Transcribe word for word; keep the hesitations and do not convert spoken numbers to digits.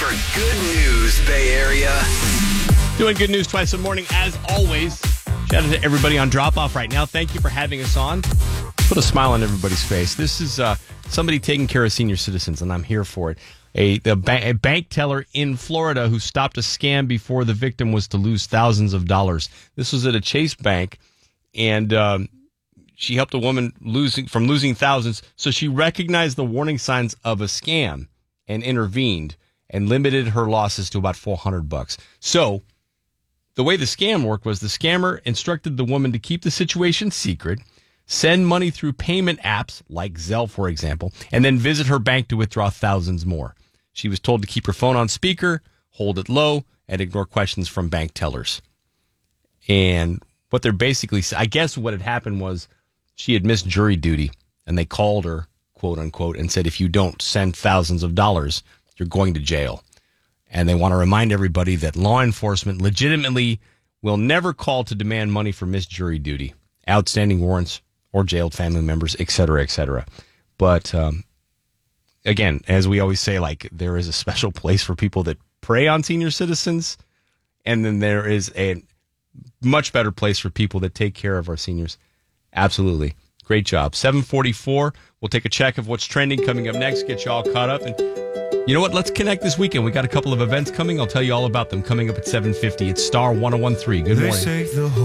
for good news, Bay Area. Doing good news twice a morning, as always. Shout out to everybody on drop-off right now. Thank you for having us on. Put a smile on everybody's face. This is uh, somebody taking care of senior citizens, and I'm here for it. A, a, ba- a bank teller in Florida who stopped a scam before the victim was to lose thousands of dollars. This was at a Chase Bank, and um, she helped a woman losing from losing thousands. So she recognized the warning signs of a scam and intervened and limited her losses to about four hundred bucks. So the way the scam worked was the scammer instructed the woman to keep the situation secret, send money through payment apps like Zelle, for example, and then visit her bank to withdraw thousands more. She was told to keep her phone on speaker, hold it low, and ignore questions from bank tellers. And what they're basically, I guess what had happened was she had missed jury duty, and they called her, quote unquote, and said, if you don't send thousands of dollars, you're going to jail. And they want to remind everybody that law enforcement legitimately will never call to demand money for missed jury duty, outstanding warrants, or jailed family members, et cetera, et cetera. But um, again, as we always say, like there is a special place for people that prey on senior citizens, and then there is a much better place for people that take care of our seniors. Absolutely. Great job. seven forty-four. We'll take a check of what's trending coming up next, get you all caught up. And you know what? Let's connect this weekend. We got a couple of events coming. I'll tell you all about them coming up at seven fifty. It's Star one oh one three. Good morning.